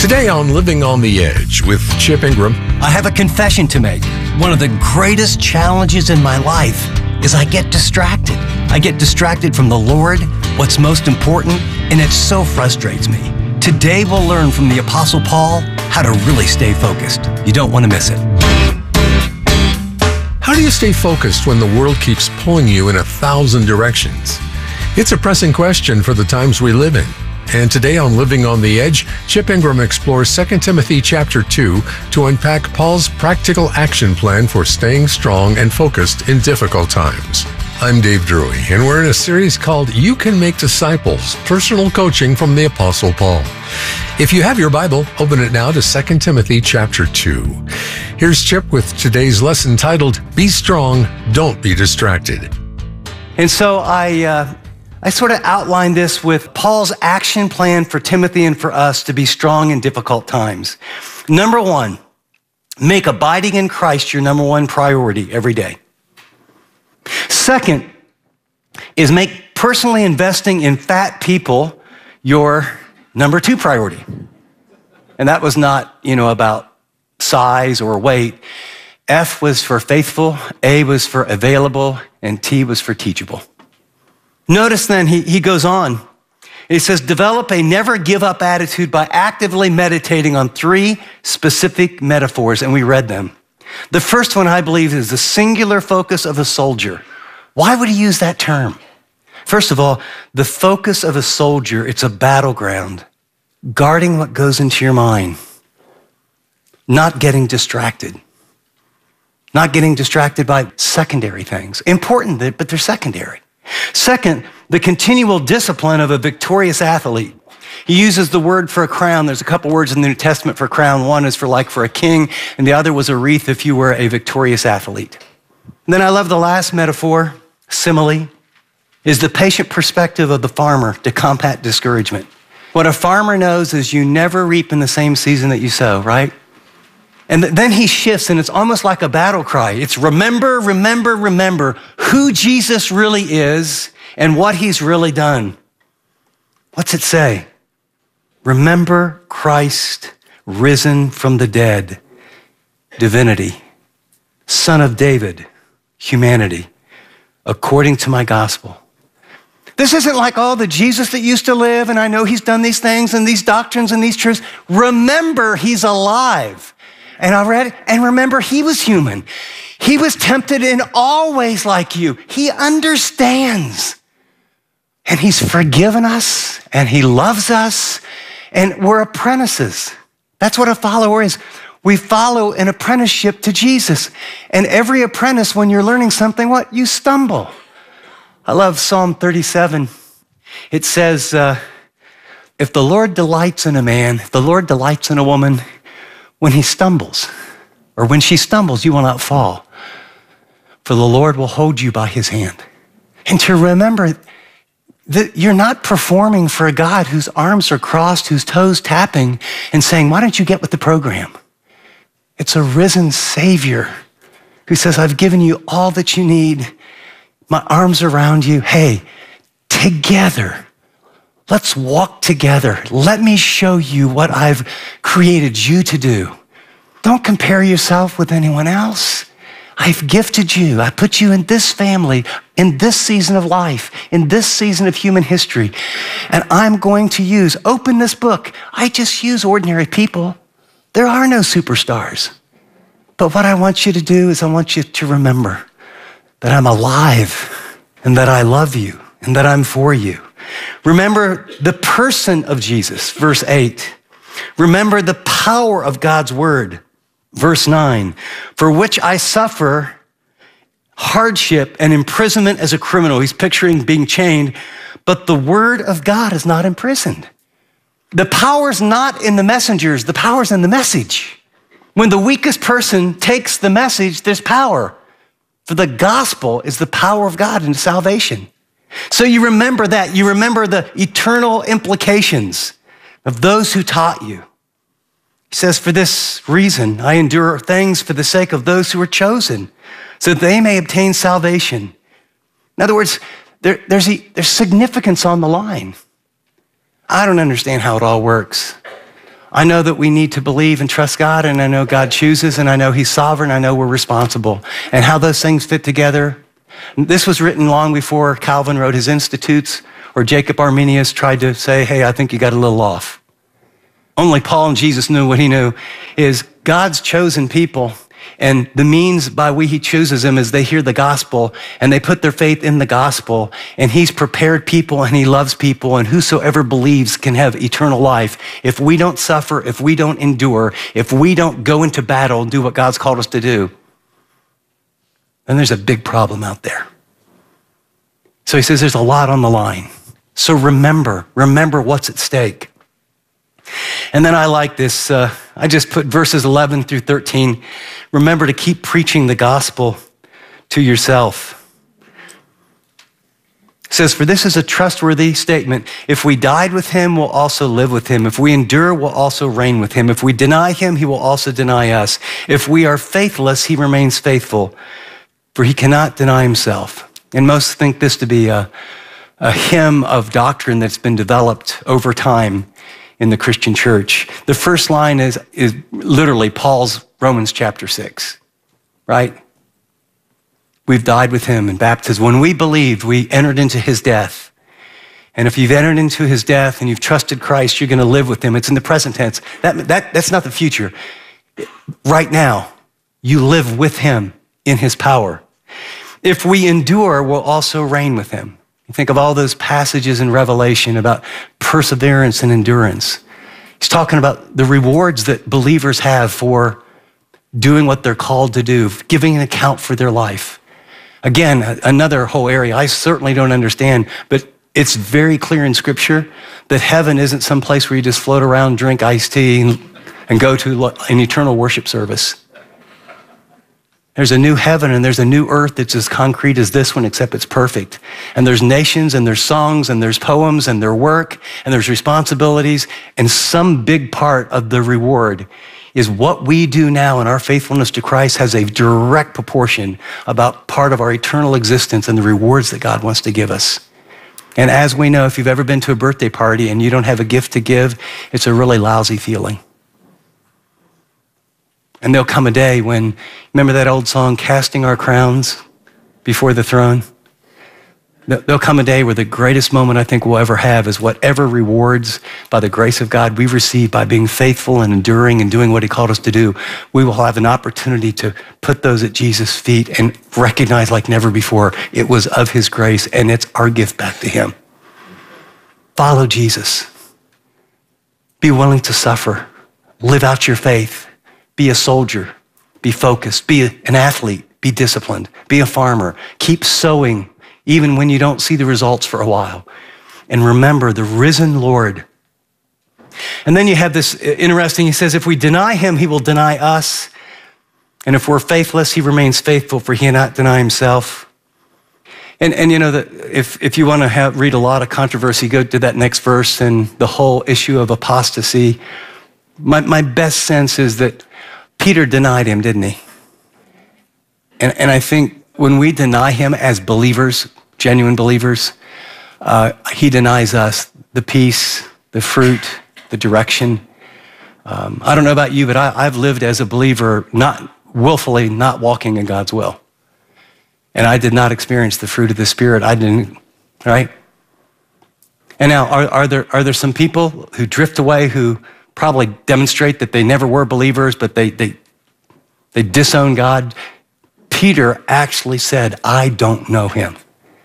Today on Living on the Edge with Chip Ingram. I have a confession to make. One of the greatest challenges in my life is I get distracted. I get distracted from the Lord, what's most important, and it so frustrates me. Today we'll learn from the Apostle Paul how to really stay focused. You don't want to miss it. How do you stay focused when the world keeps pulling you in 1,000 directions? It's a pressing question for the times we live in. And today on Living on the Edge, Chip Ingram explores 2 Timothy chapter 2 to unpack Paul's practical action plan for staying strong and focused in difficult times. I'm Dave Drury, and we're in a series called You Can Make Disciples, Personal Coaching from the Apostle Paul. If you have your Bible, open it now to 2 Timothy chapter 2. Here's Chip with today's lesson titled, Be Strong, Don't Be Distracted. And so I sort of outlined this with Paul's action plan for Timothy and for us to be strong in difficult times. Number one, make abiding in Christ your number one priority every day. Second is make personally investing in fat people your number two priority. And that was not, about size or weight. F was for faithful, A was for available, and T was for teachable. Notice then he goes on. He says, develop a never give up attitude by actively meditating on three specific metaphors, and we read them. The first one, I believe, is the singular focus of a soldier. Why would he use that term? First of all, the focus of a soldier, it's a battleground, guarding what goes into your mind, not getting distracted. Not getting distracted by secondary things. Important, but they're secondary. Second, the continual discipline of a victorious athlete. He uses the word for a crown. There's a couple words in the New Testament for crown. One is for a king, and the other was a wreath if you were a victorious athlete. And then I love the last metaphor, simile, is the patient perspective of the farmer to combat discouragement. What a farmer knows is you never reap in the same season that you sow, right? And then he shifts, and it's almost like a battle cry. It's remember, remember, remember who Jesus really is and what he's really done. What's it say? Remember Christ risen from the dead, divinity, Son of David, humanity, according to my gospel. This isn't like, the Jesus that used to live, and I know he's done these things and these doctrines and these truths. Remember, he's alive. And I read it, and remember, he was human. He was tempted in all ways like you. He understands. And he's forgiven us, and he loves us, and we're apprentices. That's what a follower is. We follow an apprenticeship to Jesus. And every apprentice, when you're learning something, you stumble. I love Psalm 37. It says, if the Lord delights in a man, if the Lord delights in a woman, when he stumbles, or when she stumbles, you will not fall, for the Lord will hold you by his hand. And to remember that you're not performing for a God whose arms are crossed, whose toes tapping, and saying, why don't you get with the program? It's a risen Savior who says, I've given you all that you need. My arms around you. Hey, together, let's walk together. Let me show you what I've created you to do. Don't compare yourself with anyone else. I've gifted you. I put you in this family, in this season of life, in this season of human history. And I'm going to open this book. I just use ordinary people. There are no superstars. But what I want you to do is I want you to remember that I'm alive and that I love you and that I'm for you. Remember the person of Jesus, verse 8. Remember the power of God's word, verse 9. For which I suffer hardship and imprisonment as a criminal. He's picturing being chained, but the word of God is not imprisoned. The power's not in the messengers, the power's in the message. When the weakest person takes the message, there's power. For the gospel is the power of God into salvation. So you remember that. You remember the eternal implications of those who taught you. He says, for this reason, I endure things for the sake of those who are chosen, so that they may obtain salvation. In other words, there's significance on the line. I don't understand how it all works. I know that we need to believe and trust God, and I know God chooses, and I know he's sovereign. I know we're responsible. And how those things fit together. This was written long before Calvin wrote his Institutes, or Jacob Arminius tried to say, hey, I think you got a little off. Only Paul and Jesus knew what he knew, is God's chosen people, and the means by which he chooses them is they hear the gospel and they put their faith in the gospel, and he's prepared people and he loves people, and whosoever believes can have eternal life. If we don't suffer, if we don't endure, if we don't go into battle and do what God's called us to do, then there's a big problem out there. So he says there's a lot on the line. So remember what's at stake. And then I like this, I just put verses 11 through 13. Remember to keep preaching the gospel to yourself. It says, for this is a trustworthy statement. If we died with him, we'll also live with him. If we endure, we'll also reign with him. If we deny him, he will also deny us. If we are faithless, he remains faithful, for he cannot deny himself. And most think this to be a hymn of doctrine that's been developed over time in the Christian church. The first line is literally Paul's Romans chapter 6, right? We've died with him in baptism. When we believed, we entered into his death. And if you've entered into his death and you've trusted Christ, you're going to live with him. It's in the present tense. That's not the future. Right now, you live with him in his power. If we endure, we'll also reign with him. You think of all those passages in Revelation about perseverance and endurance. He's talking about the rewards that believers have for doing what they're called to do, giving an account for their life. Again, another whole area I certainly don't understand, but it's very clear in Scripture that heaven isn't some place where you just float around, drink iced tea, and go to an eternal worship service. There's a new heaven and there's a new earth that's as concrete as this one, except it's perfect. And there's nations and there's songs and there's poems and there's work and there's responsibilities. And some big part of the reward is what we do now in our faithfulness to Christ has a direct proportion about part of our eternal existence and the rewards that God wants to give us. And as we know, if you've ever been to a birthday party and you don't have a gift to give, it's a really lousy feeling. And there'll come a day when, remember that old song, Casting Our Crowns Before the Throne? There'll come a day where the greatest moment I think we'll ever have is whatever rewards by the grace of God we receive by being faithful and enduring and doing what he called us to do, we will have an opportunity to put those at Jesus' feet and recognize like never before it was of his grace and it's our gift back to him. Follow Jesus. Be willing to suffer. Live out your faith. Be a soldier, be focused, be an athlete, be disciplined, be a farmer. Keep sowing even when you don't see the results for a while. And remember the risen Lord. And then you have this interesting, he says, if we deny him, he will deny us. And if we're faithless, he remains faithful, for he cannot deny himself. And you know, that if you want to read a lot of controversy, go to that next verse and the whole issue of apostasy. My best sense is that Peter denied him, didn't he? And I think when we deny him as believers, genuine believers, he denies us the peace, the fruit, the direction. I don't know about you, but I've lived as a believer, not willfully not walking in God's will. And I did not experience the fruit of the Spirit. I didn't, right? And now, are there some people who drift away who probably demonstrate that they never were believers, but they disown God? Peter actually said, I don't know him.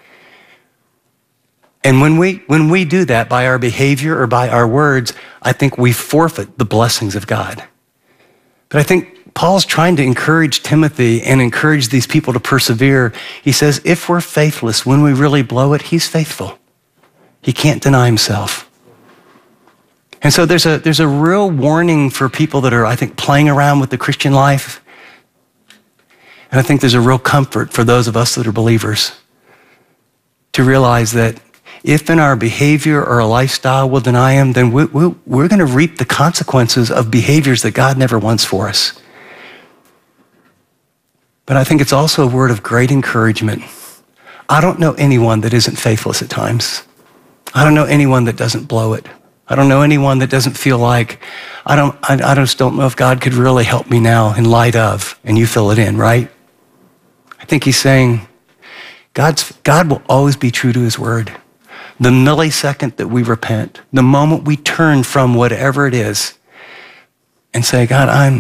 And when we do that by our behavior or by our words, I think we forfeit the blessings of God. But I think Paul's trying to encourage Timothy and encourage these people to persevere. He says, if we're faithless, when we really blow it, he's faithful. He can't deny himself. And so there's a real warning for people that are, I think, playing around with the Christian life. And I think there's a real comfort for those of us that are believers to realize that if in our behavior or a lifestyle we'll deny him, then we're going to reap the consequences of behaviors that God never wants for us. But I think it's also a word of great encouragement. I don't know anyone that isn't faithless at times. I don't know anyone that doesn't blow it. I don't know anyone that doesn't feel like, I just don't know if God could really help me now in light of, and you fill it in, right? I think he's saying God will always be true to his word. The millisecond that we repent, the moment we turn from whatever it is and say, God,